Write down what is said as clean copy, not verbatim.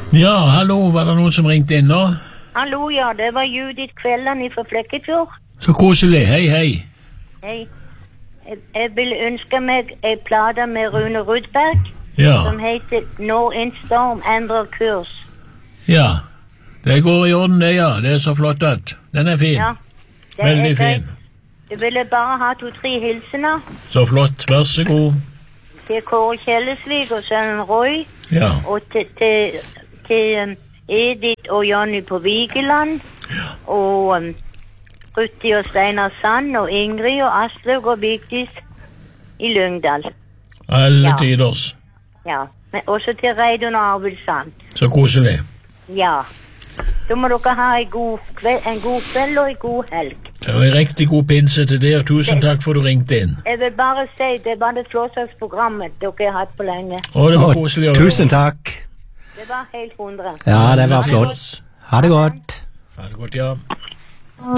Ja, hallo, var det noen som ringte inn nå? Hallo, ja, det var Judith Kvelden fra Flekkefjord. Så koselig, hei, hei. Hei. Jeg vil ønske meg en plate med Rune Rudberg, Ja, som heter Når en storm endrer kurs. ja. Det går i orden det, ja. Det er så flott at. Den er fin. Ja, det Veldig er greit. fin. Jeg ville bare ha 2-3 hilsener Så flott, vær så god. til Kåre Kjellesvik og sønnen Roy, Ja, og til Edith og Jonny på Vigeland, og Rutti og Steinar Sand, og Ingrid og Aslaug og Vigdis i Lyngdal. alle Ja. tiders. Ja, men også til Reidun og Arvid Sand. Så koselig. Ja. Da må dere ha en god kveld og en god helg. Det var en riktig god pinse til dere. Tusen takk for du ringte inn. Jeg vil bare si det var det flotteste programmet dere har hatt på lenge. Og det var koselig å høre. Tusen takk. Det var helt 100. Ja, det var flott. Ha det godt. Ha det godt, ja.